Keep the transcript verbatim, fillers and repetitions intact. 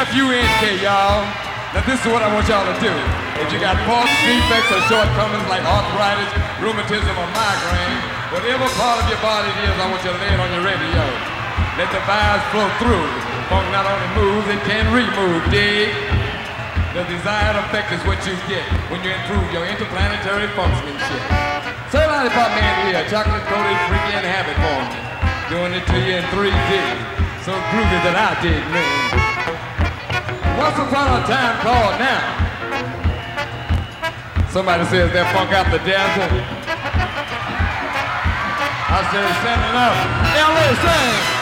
F U N K, y'all. Now this is what I want y'all to do. If you got faults, defects, or shortcomings like arthritis, rheumatism, or migraine, whatever part of your body it is, I want you to lay it on your radio. Let the vibes flow through. Funk not only moves, it can remove, dig? The desired effect is what you get when you improve your interplanetary functionship. So lollipop man here, chocolate coated freaky and habit for me. Doing it to you in three D. So groovy that I dig, man. Once upon a time called now. Somebody says that funk out the desert. I said, send it up. L A, sing.